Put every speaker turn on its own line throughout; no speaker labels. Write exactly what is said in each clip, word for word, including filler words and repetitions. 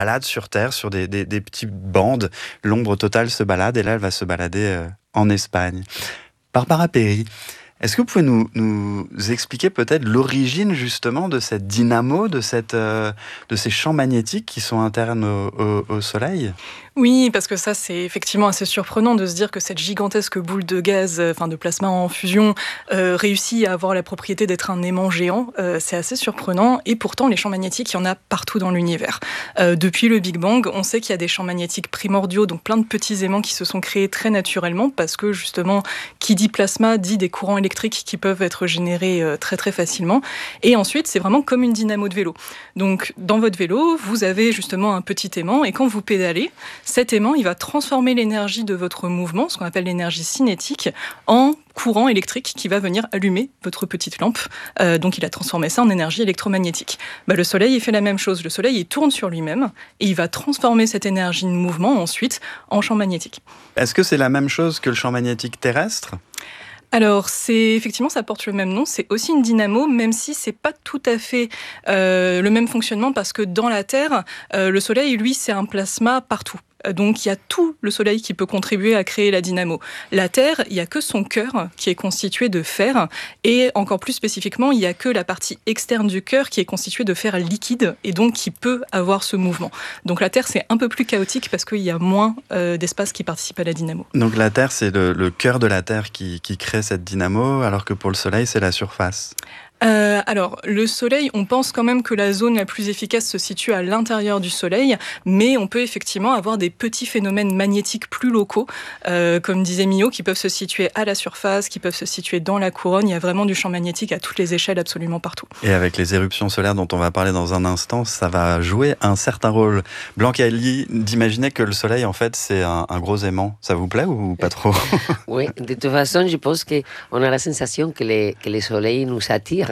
balade sur Terre, sur des, des, des petites bandes. L'ombre totale se balade et là, elle va se balader euh, en Espagne. Barbara Perry, est-ce que vous pouvez nous, nous expliquer peut-être l'origine justement de cette dynamo, de, cette, euh, de ces champs magnétiques qui sont internes au, au, au Soleil ?
Oui, parce que ça, c'est effectivement assez surprenant de se dire que cette gigantesque boule de gaz, enfin de plasma en fusion, euh, réussit à avoir la propriété d'être un aimant géant. Euh, c'est assez surprenant. Et pourtant, les champs magnétiques, il y en a partout dans l'univers. Euh, depuis le Big Bang, on sait qu'il y a des champs magnétiques primordiaux, donc plein de petits aimants qui se sont créés très naturellement, parce que justement, qui dit plasma dit des courants électriques qui peuvent être générés euh, très très facilement. Et ensuite, c'est vraiment comme une dynamo de vélo. Donc, dans votre vélo, vous avez justement un petit aimant, et quand vous pédalez, cet aimant, il va transformer l'énergie de votre mouvement, ce qu'on appelle l'énergie cinétique, en courant électrique qui va venir allumer votre petite lampe. Euh, donc, il a transformé ça en énergie électromagnétique. Bah, le Soleil, il fait la même chose. Le Soleil, il tourne sur lui-même et il va transformer cette énergie de mouvement ensuite en champ magnétique.
Est-ce que c'est la même chose que le champ magnétique terrestre ?
Alors, c'est effectivement, ça porte le même nom. C'est aussi une dynamo, même si c'est pas tout à fait euh, le même fonctionnement, parce que dans la Terre, euh, le Soleil, lui, c'est un plasma partout. Donc, il y a tout le Soleil qui peut contribuer à créer la dynamo. La Terre, il n'y a que son cœur qui est constitué de fer. Et encore plus spécifiquement, il n'y a que la partie externe du cœur qui est constituée de fer liquide et donc qui peut avoir ce mouvement. Donc, la Terre, c'est un peu plus chaotique parce qu'il y a moins euh, d'espace qui participe à la dynamo.
Donc, la Terre, c'est le, le cœur de la Terre qui, qui crée cette dynamo, alors que pour le Soleil, c'est la surface.
Euh, alors, le Soleil, on pense quand même que la zone la plus efficace se situe à l'intérieur du Soleil, mais on peut effectivement avoir des petits phénomènes magnétiques plus locaux, euh, comme disait Millot, qui peuvent se situer à la surface, qui peuvent se situer dans la couronne. Il y a vraiment du champ magnétique à toutes les échelles, absolument partout.
Et avec les éruptions solaires dont on va parler dans un instant, ça va jouer un certain rôle. Blanca Ely, d'imaginer que le Soleil, en fait, c'est un, un gros aimant. Ça vous plaît ou pas trop ?
Oui, de toute façon, je pense qu'on a la sensation que les, que les soleils nous attirent.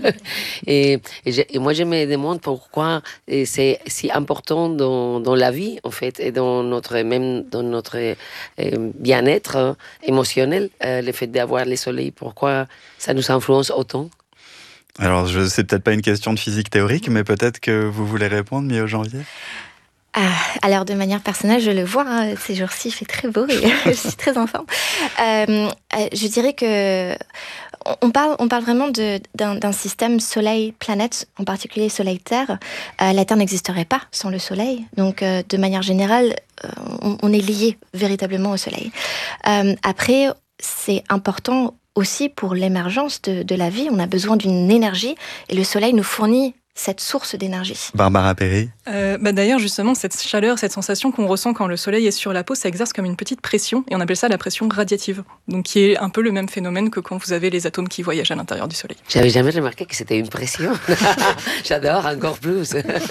et, et, je, et moi, je me demande pourquoi c'est si important dans, dans la vie, en fait, et dans notre, même dans notre euh, bien-être émotionnel, euh, le fait d'avoir les soleils, pourquoi ça nous influence autant.
Alors, je, c'est peut-être pas une question de physique théorique, mais peut-être que vous voulez répondre, Millot Janvier ?
Ah, alors, de manière personnelle, je le vois, hein, ces jours-ci, il fait très beau et je suis très en forme. Euh, je dirais que on parle, on parle vraiment de, d'un, d'un système Soleil-planète, en particulier Soleil-Terre. Euh, la Terre n'existerait pas sans le Soleil. Donc, euh, de manière générale, euh, on, on est lié véritablement au Soleil. Euh, après, c'est important aussi pour l'émergence de, de la vie. On a besoin d'une énergie et le Soleil nous fournit cette source d'énergie.
Barbara Perry.
Euh, bah d'ailleurs, justement, cette chaleur, cette sensation qu'on ressent quand le soleil est sur la peau, ça exerce comme une petite pression, et on appelle ça la pression radiative. Donc, qui est un peu le même phénomène que quand vous avez les atomes qui voyagent à l'intérieur du soleil.
J'avais jamais remarqué que c'était une pression. J'adore encore plus.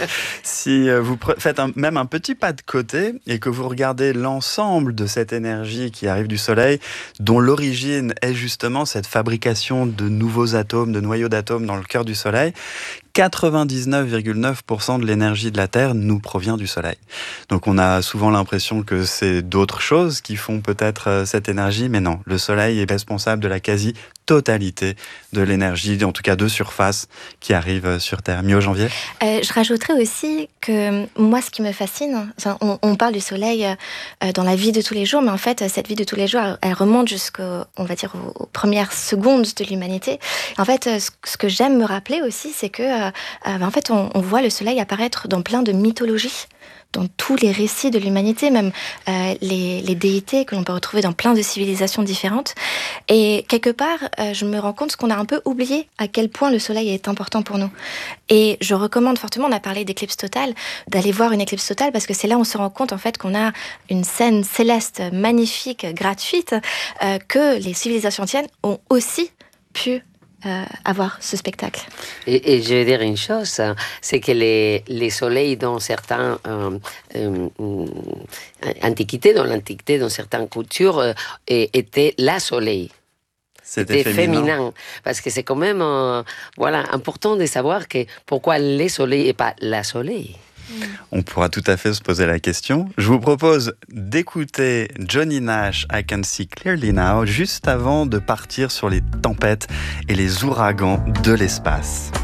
Si vous faites un, même un petit pas de côté et que vous regardez l'ensemble de cette énergie qui arrive du soleil, dont l'origine est justement cette fabrication de nouveaux atomes, de noyaux d'atomes dans le cœur du soleil, quatre-vingt-dix-neuf virgule neuf pour cent de l'énergie de la Terre nous provient du Soleil. Donc on a souvent l'impression que c'est d'autres choses qui font peut-être cette énergie, mais non, le Soleil est responsable de la quasi-totalité de l'énergie, en tout cas de surface, qui arrive sur Terre. Millot Janvier ?
euh, Je rajouterais aussi que moi, ce qui me fascine, enfin, on, on parle du Soleil euh, dans la vie de tous les jours, mais en fait, cette vie de tous les jours, elle, elle remonte jusqu'aux, on va dire, aux, aux premières secondes de l'humanité. En fait, ce, ce que j'aime me rappeler aussi, c'est que euh, euh, en fait, on, on voit le Soleil apparaître dans plein de mythologies, dans tous les récits de l'humanité, même euh, les, les déités que l'on peut retrouver dans plein de civilisations différentes. Et quelque part, euh, je me rends compte qu'on a un peu oublié à quel point le Soleil est important pour nous. Et je recommande fortement, on a parlé d'éclipse totale, d'aller voir une éclipse totale, parce que c'est là où on se rend compte en fait qu'on a une scène céleste magnifique, gratuite, euh, que les civilisations anciennes ont aussi pu Euh, avoir ce spectacle.
Et, et je vais dire une chose, c'est que les, les soleils dans certaines euh, euh, antiquités, dans l'antiquité, dans certaines cultures, euh, étaient la soleil.
C'était, C'était féminin. féminin.
Parce que c'est quand même euh, voilà, important de savoir que pourquoi les soleils et pas la soleil.
On pourra tout à fait se poser la question. Je vous propose d'écouter Johnny Nash, I Can See Clearly Now, juste avant de partir sur les tempêtes et les ouragans de l'espace.